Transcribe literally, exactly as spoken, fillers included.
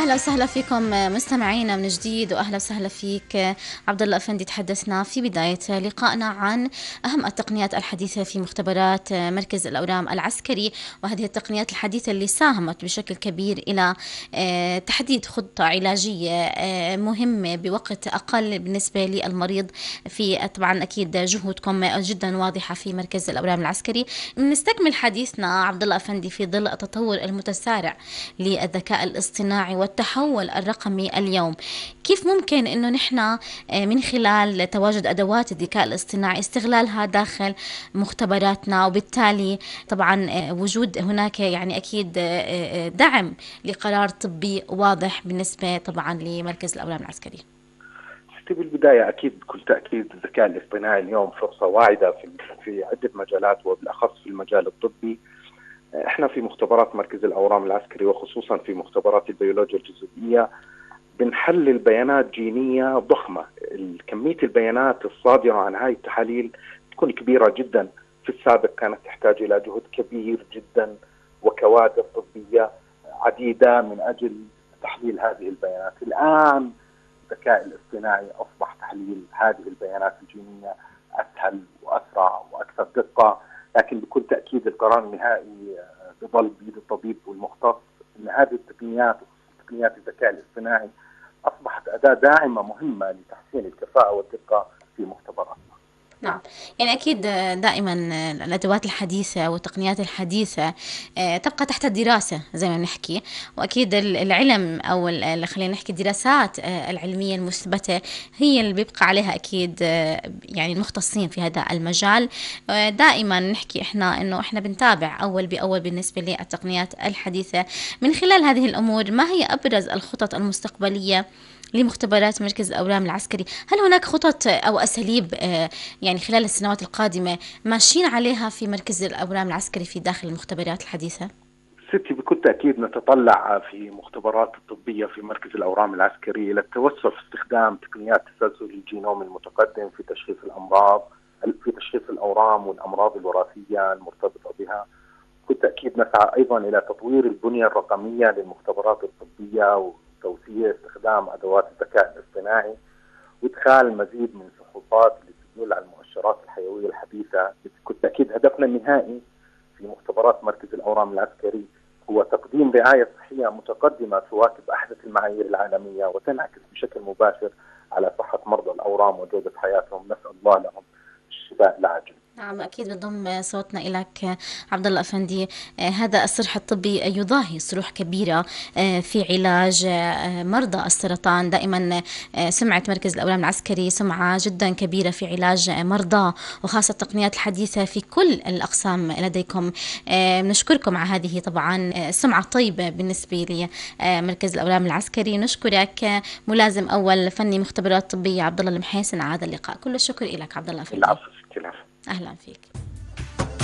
أهلا وسهلا فيكم مستمعينا من جديد، وأهلا وسهلا فيك عبد الله أفندي. تحدثنا في بداية لقائنا عن أهم التقنيات الحديثة في مختبرات مركز الأورام العسكري، وهذه التقنيات الحديثة اللي ساهمت بشكل كبير إلى تحديد خطة علاجية مهمة بوقت أقل بالنسبة للمريض. في طبعا أكيد جهودكم جدا واضحة في مركز الأورام العسكري. نستكمل حديثنا عبد الله أفندي في ظل التطور المتسارع للذكاء الاصطناعي والتحول الرقمي اليوم. كيف ممكن انه نحن من خلال تواجد ادوات الذكاء الاصطناعي استغلالها داخل مختبراتنا، وبالتالي طبعا وجود هناك يعني اكيد دعم لقرار طبي واضح بالنسبة طبعا لمركز الأورام العسكري؟ في البداية أكيد بكل تأكيد الذكاء الاصطناعي اليوم فرصة واعدة في في عدة مجالات، وبالأخص في المجال الطبي. احنا في مختبرات مركز الأورام العسكري وخصوصا في مختبرات البيولوجيا الجزيئية بنحلل بيانات جينية ضخمة. كمية البيانات الصادرة عن هاي التحاليل تكون كبيرة جدا. في السابق كانت تحتاج إلى جهد كبير جدا وكوادر طبية عديدة من أجل تحليل هذه البيانات. الآن الذكاء الاصطناعي أصبح تحليل هذه البيانات الجينية أسهل وأسرع وأكثر دقة، لكن بكل تأكيد القرار النهائي بظل بيد الطبيب والمختص. أن هذه التقنيات تقنيات الذكاء الاصطناعي أصبحت أداة داعمة مهمة لتحسين الكفاءة والدقة في مختبراتنا. نعم، يعني أكيد دائما الأدوات الحديثة والتقنيات الحديثة تبقى تحت الدراسة زي ما نحكي، وأكيد العلم أو خلينا نحكي الدراسات العلمية المثبتة هي اللي بيبقى عليها أكيد يعني المختصين في هذا المجال. دائما نحكي إحنا إنه إحنا بنتابع أول بأول بالنسبة للتقنيات الحديثة. من خلال هذه الأمور، ما هي أبرز الخطط المستقبلية لمختبرات مركز الأورام العسكري؟ هل هناك خطط أو أساليب يعني خلال السنوات القادمة ماشيين عليها في مركز الأورام العسكري في داخل المختبرات الحديثة؟ ستي بكل تأكيد نتطلع في مختبرات الطبية في مركز الأورام العسكري إلى التوسع في استخدام تقنيات تسلسل الجينوم المتقدم في تشخيص الأمراض في تشخيص الأورام والأمراض الوراثية المرتبطة بها. بكل تأكيد نسعى أيضا إلى تطوير البنية الرقمية للمختبرات الطبية وتوسيع استخدام أدوات الذكاء الاصطناعي وإدخال مزيد من الفحوصات اللي تدل على المؤشرات الحيوية الحديثة. بكل تأكيد هدفنا النهائي في مختبرات مركز الأورام العسكري هو تقديم رعاية صحية متقدمة تواكب أحدث المعايير العالمية وتنعكس بشكل مباشر على صحة مرضى الأورام وجودة حياتهم. نسأل الله لهم الشفاء العاجل. نعم، أكيد بنضم صوتنا إليك عبد الله أفندي. هذا الصرح الطبي يضاهي صروح كبيرة في علاج مرضى السرطان. دائما سمعة مركز الأورام العسكري سمعة جدا كبيرة في علاج مرضى، وخاصة التقنيات الحديثة في كل الأقسام لديكم. نشكركم على هذه طبعا سمعة طيبة بالنسبة لمركز الأورام العسكري. نشكرك ملازم أول فني مختبرات طبية عبد الله المحيسن على هذا اللقاء. كل الشكر لك عبد الله أفندي. العفو. أهلا فيك.